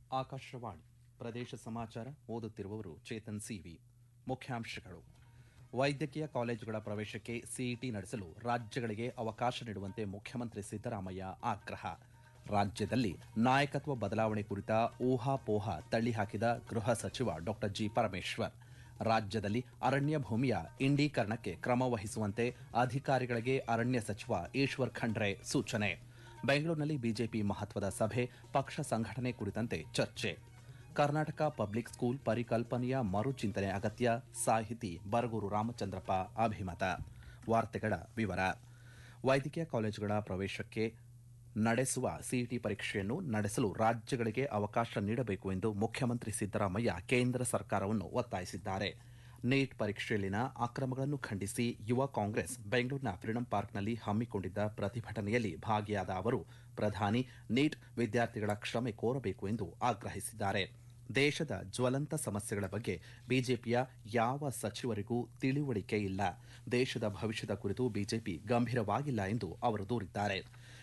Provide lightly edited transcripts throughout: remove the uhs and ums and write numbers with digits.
ಆಕಾಶವಾಣಿ ಪ್ರದೇಶ ಸಮಾಚಾರ ಓದುತ್ತಿರುವವರು ಚೇತನ್ ಸಿವಿ. ಮುಖ್ಯಾಂಶಗಳು: ವೈದ್ಯಕೀಯ ಕಾಲೇಜುಗಳ ಪ್ರವೇಶಕ್ಕೆ ಸಿಇಟಿ ನಡೆಸಲು ರಾಜ್ಯಗಳಿಗೆ ಅವಕಾಶ ನೀಡುವಂತೆ ಮುಖ್ಯಮಂತ್ರಿ ಸಿದ್ದರಾಮಯ್ಯ ಆಗ್ರಹ. ರಾಜ್ಯದಲ್ಲಿ ನಾಯಕತ್ವ ಬದಲಾವಣೆ ಕುರಿತ ಊಹಾಪೋಹ ತಳ್ಳಿಹಾಕಿದ ಗೃಹ ಸಚಿವ ಡಾ ಜಿ. ಪರಮೇಶ್ವರ್. ರಾಜ್ಯದಲ್ಲಿ ಅರಣ್ಯ ಭೂಮಿಯ ಇಂಡೀಕರಣಕ್ಕೆ ಕ್ರಮ ವಹಿಸುವಂತೆ ಅಧಿಕಾರಿಗಳಿಗೆ ಅರಣ್ಯ ಸಚಿವ ಈಶ್ವರ್ ಖಂಡ್ರೆ ಸೂಚನೆ. ಬೆಂಗಳೂರಿನಲ್ಲಿ ಬಿಜೆಪಿ ಮಹತ್ವದ ಸಭೆ, ಪಕ್ಷ ಸಂಘಟನೆ ಕುರಿತಂತೆ ಚರ್ಚೆ. ಕರ್ನಾಟಕ ಪಬ್ಲಿಕ್ ಸ್ಕೂಲ್ ಪರಿಕಲ್ಪನೆಯ ಮರುಚಿಂತನೆ ಅಗತ್ಯ, ಸಾಹಿತಿ ಬರಗೂರು ರಾಮಚಂದ್ರಪ್ಪ ಅಭಿಮತ. ವಾರ್ತೆಗಳ ವಿವರ. ವೈದ್ಯಕೀಯ ಕಾಲೇಜುಗಳ ಪ್ರವೇಶಕ್ಕೆ ನಡೆಸುವ ಸಿಇಟಿ ಪರೀಕ್ಷೆಯನ್ನು ನಡೆಸಲು ರಾಜ್ಯಗಳಿಗೆ ಅವಕಾಶ ನೀಡಬೇಕು ಎಂದು ಮುಖ್ಯಮಂತ್ರಿ ಸಿದ್ದರಾಮಯ್ಯ ಕೇಂದ್ರ ಸರ್ಕಾರವನ್ನು ಒತ್ತಾಯಿಸಿದ್ದಾರೆ. ನೀಟ್ ಪರೀಕ್ಷೆಯಲ್ಲಿನ ಅಕ್ರಮಗಳನ್ನು ಖಂಡಿಸಿ ಯುವ ಕಾಂಗ್ರೆಸ್ ಬೆಂಗಳೂರಿನ ಫ್ರೀಡಂ ಪಾರ್ಕ್ನಲ್ಲಿ ಹಮ್ಮಿಕೊಂಡಿದ್ದ ಪ್ರತಿಭಟನೆಯಲ್ಲಿ ಭಾಗಿಯಾದ ಅವರು, ಪ್ರಧಾನಿ ನೀಟ್ ವಿದ್ಯಾರ್ಥಿಗಳ ಕ್ಷಮೆ ಕೋರಬೇಕು ಎಂದು ಆಗ್ರಹಿಸಿದ್ದಾರೆ. ದೇಶದ ಜ್ವಲಂತ ಸಮಸ್ಯೆಗಳ ಬಗ್ಗೆ ಬಿಜೆಪಿಯ ಯಾವ ಸಚಿವರಿಗೂ ತಿಳಿವಳಿಕೆ ಇಲ್ಲ. ದೇಶದ ಭವಿಷ್ಯದ ಕುರಿತು ಬಿಜೆಪಿ ಗಂಭೀರವಾಗಿಲ್ಲ ಎಂದು ಅವರು ದೂರಿದ್ದಾರೆ.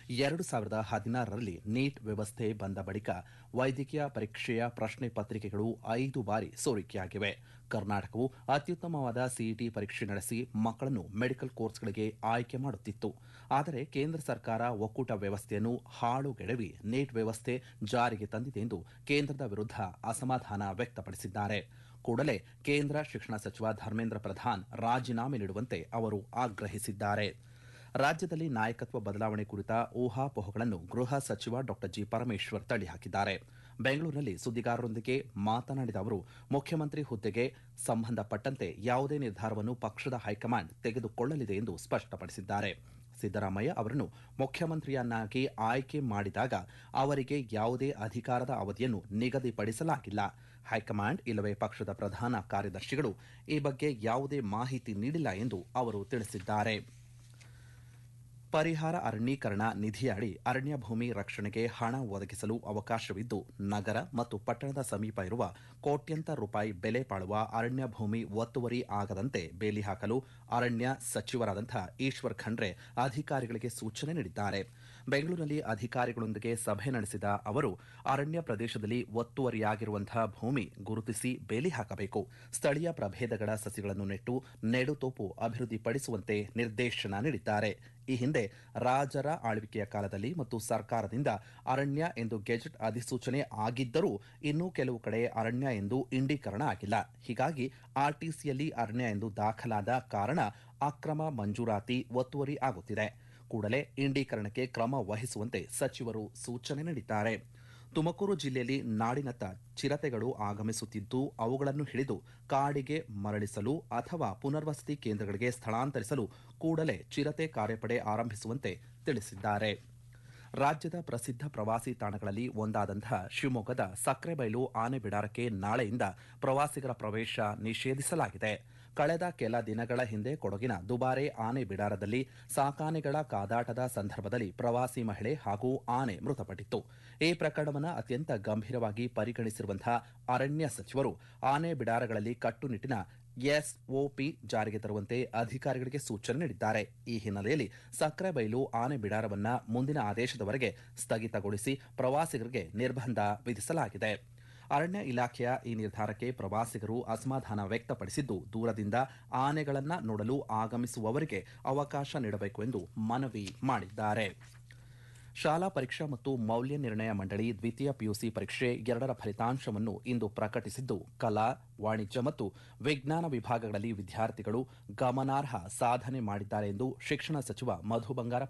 2016ರಲ್ಲಿ ನೀಟ್ ವ್ಯವಸ್ಥೆ ಬಂದ ಬಳಿಕ ವೈದ್ಯಕೀಯ ಪರೀಕ್ಷೆಯ ಪ್ರಶ್ನೆ ಪತ್ರಿಕೆಗಳು 5 ಬಾರಿ ಸೋರಿಕೆಯಾಗಿವೆ. ಕರ್ನಾಟಕವು ಅತ್ಯುತ್ತಮವಾದ ಸಿಇಟಿ ಪರೀಕ್ಷೆ ನಡೆಸಿ ಮಕ್ಕಳನ್ನು ಮೆಡಿಕಲ್ ಕೋರ್ಸ್ಗಳಿಗೆ ಆಯ್ಕೆ ಮಾಡುತ್ತಿತ್ತು. ಆದರೆ ಕೇಂದ್ರ ಸರ್ಕಾರ ಒಕ್ಕೂಟ ವ್ಯವಸ್ಥೆಯನ್ನು ಹಾಳುಗೆಡವಿ ನೀಟ್ ವ್ಯವಸ್ಥೆ ಜಾರಿಗೆ ತಂದಿದೆ ಎಂದು ಕೇಂದ್ರದ ವಿರುದ್ಧ ಅಸಮಾಧಾನ ವ್ಯಕ್ತಪಡಿಸಿದ್ದಾರೆ. ಕೂಡಲೇ ಕೇಂದ್ರ ಶಿಕ್ಷಣ ಸಚಿವ ಧರ್ಮೇಂದ್ರ ಪ್ರಧಾನ್ ರಾಜೀನಾಮೆ ನೀಡುವಂತೆ ಅವರು ಆಗ್ರಹಿಸಿದ್ದಾರೆ. ರಾಜ್ಯದಲ್ಲಿ ನಾಯಕತ್ವ ಬದಲಾವಣೆ ಕುರಿತ ಊಹಾಪೋಹಗಳನ್ನು ಗೃಹ ಸಚಿವ ಡಾ ಜಿ. ಪರಮೇಶ್ವರ್ ತಳ್ಳಿಹಾಕಿದ್ದಾರೆ. ಬೆಂಗಳೂರಿನಲ್ಲಿ ಸುದ್ದಿಗಾರರೊಂದಿಗೆ ಮಾತನಾಡಿದ ಅವರು, ಮುಖ್ಯಮಂತ್ರಿ ಹುದ್ದೆಗೆ ಸಂಬಂಧಪಟ್ಟಂತೆ ಯಾವುದೇ ನಿರ್ಧಾರವನ್ನು ಪಕ್ಷದ ಹೈಕಮಾಂಡ್ ತೆಗೆದುಕೊಳ್ಳಲಿದೆ ಎಂದು ಸ್ಪಷ್ಟಪಡಿಸಿದ್ದಾರೆ. ಸಿದ್ದರಾಮಯ್ಯ ಅವರನ್ನು ಮುಖ್ಯಮಂತ್ರಿಯನ್ನಾಗಿ ಆಯ್ಕೆ ಮಾಡಿದಾಗ ಅವರಿಗೆ ಯಾವುದೇ ಅಧಿಕಾರದ ಅವಧಿಯನ್ನು ನಿಗದಿಪಡಿಸಲಾಗಿಲ್ಲ. ಹೈಕಮಾಂಡ್ ಇಲ್ಲವೇ ಪಕ್ಷದ ಪ್ರಧಾನ ಕಾರ್ಯದರ್ಶಿಗಳು ಈ ಬಗ್ಗೆ ಯಾವುದೇ ಮಾಹಿತಿ ನೀಡಿಲ್ಲ ಎಂದು ಅವರು ತಿಳಿಸಿದ್ದಾರೆ. ಪರಿಹಾರ ಅರಣ್ಯೀಕರಣ ನಿಧಿಯಡಿ ಅರಣ್ಯ ಭೂಮಿ ರಕ್ಷಣೆಗೆ ಹಣ ಒದಗಿಸಲು ಅವಕಾಶವಿದ್ದು, ನಗರ ಮತ್ತು ಪಟ್ಟಣದ ಸಮೀಪ ಇರುವ ಕೋಟ್ಯಂತರ ರೂಪಾಯಿ ಬೆಲೆ ಬಾಳುವ ಅರಣ್ಯ ಭೂಮಿ ಒತ್ತುವರಿ ಆಗದಂತೆ ಬೇಲಿ ಹಾಕಲು ಅರಣ್ಯ ಸಚಿವರಾದಂಥ ಈಶ್ವರ್ ಖಂಡ್ರೆ ಅಧಿಕಾರಿಗಳಿಗೆ ಸೂಚನೆ ನೀಡಿದ್ದಾರೆ. ಬೆಂಗಳೂರಿನಲ್ಲಿ ಅಧಿಕಾರಿಗಳೊಂದಿಗೆ ಸಭೆ ನಡೆಸಿದ ಅವರು, ಅರಣ್ಯ ಪ್ರದೇಶದಲ್ಲಿ ಒತ್ತುವರಿಯಾಗಿರುವಂತಹ ಭೂಮಿ ಗುರುತಿಸಿ ಬೇಲಿ ಹಾಕಬೇಕು, ಸ್ಥಳೀಯ ಪ್ರಭೇದಗಳ ಸಸಿಗಳನ್ನು ನೆಟ್ಟು ನೆಡುತೋಪು ಅಭಿವೃದ್ಧಿಪಡಿಸುವಂತೆ ನಿರ್ದೇಶನ ನೀಡಿದ್ದಾರೆ. ಈ ಹಿಂದೆ ರಾಜರ ಆಳ್ವಿಕೆಯ ಕಾಲದಲ್ಲಿ ಮತ್ತು ಸರ್ಕಾರದಿಂದ ಅರಣ್ಯ ಎಂದು ಗೆಜೆಟ್ ಅಧಿಸೂಚನೆ ಆಗಿದ್ದರೂ ಇನ್ನೂ ಕೆಲವು ಕಡೆ ಅರಣ್ಯ ಎಂದು ಇಂಡೀಕರಣ ಆಗಿಲ್ಲ. ಹೀಗಾಗಿ ಆರ್ಟಿಸಿಯಲ್ಲಿ ಅರಣ್ಯ ಎಂದು ದಾಖಲಾದ ಕಾರಣ ಅಕ್ರಮ ಮಂಜೂರಾತಿ ಒತ್ತುವರಿ ಆಗುತ್ತಿದೆ. ಕೂಡಲೇ ಇಂಡೀಕರಣಕ್ಕೆ ಕ್ರಮ ವಹಿಸುವಂತೆ ಸಚಿವರು ಸೂಚನೆ ನೀಡಿದ್ದಾರೆ. ತುಮಕೂರು ಜಿಲ್ಲೆಯಲ್ಲಿ ನಾಡಿನತ್ತ ಚಿರತೆಗಳು ಆಗಮಿಸುತ್ತಿದ್ದು, ಅವುಗಳನ್ನು ಹಿಡಿದು ಕಾಡಿಗೆ ಮರಳಿಸಲು ಅಥವಾ ಪುನರ್ವಸತಿ ಕೇಂದ್ರಗಳಿಗೆ ಸ್ಥಳಾಂತರಿಸಲು ಕೂಡಲೇ ಚಿರತೆ ಕಾರ್ಯಪಡೆ ಆರಂಭಿಸುವಂತೆ ತಿಳಿಸಿದ್ದಾರೆ. ರಾಜ್ಯದ ಪ್ರಸಿದ್ಧ ಪ್ರವಾಸಿ ತಾಣಗಳಲ್ಲಿ ಒಂದಾದಂತಹ ಶಿವಮೊಗ್ಗದ ಸಕ್ರೆಬೈಲು ಆನೆ ಬಿಡಾರಕ್ಕೆ ನಾಳೆಯಿಂದ ಪ್ರವಾಸಿಗರ ಪ್ರವೇಶ ನಿಷೇಧಿಸಲಾಗಿದೆ. ಕಳೆದ ಕೆಲ ದಿನಗಳ ಹಿಂದೆ ಕೊಡಗಿನ ದುಬಾರೆ ಆನೆ ಬಿಡಾರದಲ್ಲಿ ಸಾಕಾನೆಗಳ ಕಾದಾಟದ ಸಂದರ್ಭದಲ್ಲಿ ಪ್ರವಾಸಿ ಮಹಿಳೆ ಹಾಗೂ ಆನೆ ಮೃತಪಟ್ಟಿತ್ತು. ಈ ಪ್ರಕರಣವನ್ನು ಅತ್ಯಂತ ಗಂಭೀರವಾಗಿ ಪರಿಗಣಿಸಿರುವಂತಹ ಅರಣ್ಯ ಸಚಿವರು ಆನೆ ಬಿಡಾರಗಳಲ್ಲಿ ಕಟ್ಟುನಿಟ್ಟಿನ ಎಸ್ಒಪಿ ಜಾರಿಗೆ ತರುವಂತೆ ಅಧಿಕಾರಿಗಳಿಗೆ ಸೂಚನೆ ನೀಡಿದ್ದಾರೆ. ಈ ಹಿನ್ನೆಲೆಯಲ್ಲಿ ಸಕ್ರೆಬೈಲು ಆನೆ ಬಿಡಾರವನ್ನು ಮುಂದಿನ ಆದೇಶದವರೆಗೆ ಸ್ಥಗಿತಗೊಳಿಸಿ ಪ್ರವಾಸಿಗರಿಗೆ ನಿರ್ಬಂಧ ವಿಧಿಸಲಾಗಿದೆ. ಅರಣ್ಯ ಇಲಾಖೆಯ ಈ ನಿರ್ಧಾರಕ್ಕೆ ಪ್ರವಾಸಿಗರು ಅಸಮಾಧಾನ ವ್ಯಕ್ತಪಡಿಸಿದ್ದು, ದೂರದಿಂದ ಆನೆಗಳನ್ನು ನೋಡಲು ಆಗಮಿಸುವವರಿಗೆ ಅವಕಾಶ ನೀಡಬೇಕು ಎಂದು ಮನವಿ ಮಾಡಿದ್ದಾರೆ. ಶಾಲಾ ಪರೀಕ್ಷಾ ಮತ್ತು ಮೌಲ್ಯ ನಿರ್ಣಯ ಮಂಡಳಿ ದ್ವಿತೀಯ ಪಿಯುಸಿ ಪರೀಕ್ಷೆ 2ರ ಫಲಿತಾಂಶವನ್ನು ಇಂದು ಪ್ರಕಟಿಸಿದ್ದು, ಕಲಾ, ವಾಣಿಜ್ಯ ಮತ್ತು ವಿಜ್ಞಾನ ವಿಭಾಗಗಳಲ್ಲಿ ವಿದ್ಯಾರ್ಥಿಗಳು ಗಮನಾರ್ಹ ಸಾಧನೆ ಮಾಡಿದ್ದಾರೆ ಎಂದು ಶಿಕ್ಷಣ ಸಚಿವ ಮಧು ಬಂಗಾರಪ್ಪ